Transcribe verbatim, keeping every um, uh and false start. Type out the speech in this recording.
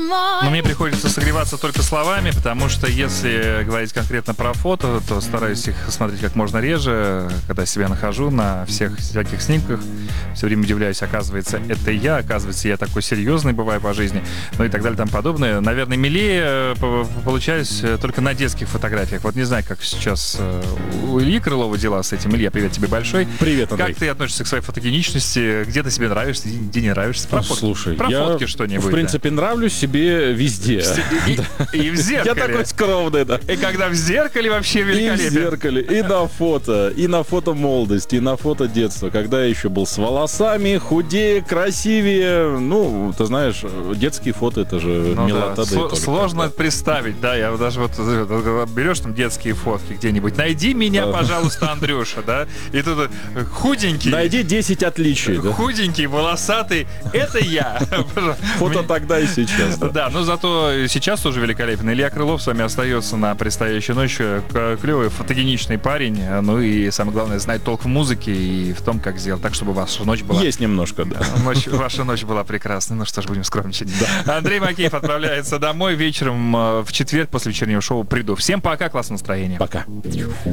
Но мне приходится согреваться только словами, потому что если говорить конкретно про фото, то стараюсь их смотреть как можно реже, когда себя нахожу на всех всяких снимках. Все время удивляюсь, оказывается, это я, оказывается, я такой серьезный бываю по жизни, ну и так далее, и тому подобное. Наверное, милее получаюсь только на детских фотографиях. Вот не знаю, как сейчас у Ильи Крылова дела с этим. Илья, привет тебе большой. Привет, Андрей. Как ты относишься к своей фотогеничности? Где ты себе нравишься, где не нравишься? Про фотки, Слушай, про я, фотки что-нибудь. в принципе, да. нравлюсь себе везде. И, и в зеркале. Я такой скромный, да. И когда в зеркале вообще великолепен. И в зеркале, и на фото, и на фото молодости, и на фото детства. Когда я еще был с волосами, худее, красивее. Ну, ты знаешь, детские фото, это же ну, милота. Да. Да сложно да. представить, да. Я даже вот берешь там детские фотки где-нибудь. Найди меня, пожалуйста, Андрюша, да. И тут худенький. Найди десять отличий. Худенький, волосатый. Это я. Фото тогда и сейчас. Да. да, но зато сейчас тоже великолепен. Илья Крылов с вами остается на предстоящей ночи. Клевый, фотогеничный парень. Ну и самое главное, знает толк в музыке и в том, как сделать так, чтобы ваша ночь была... Есть немножко, да. Ночь, ваша ночь была прекрасной. Ну что ж, будем скромничать. Да. Андрей Макеев отправляется домой вечером в четверг после вечернего шоу. Приду. Всем пока, классного настроения. Пока.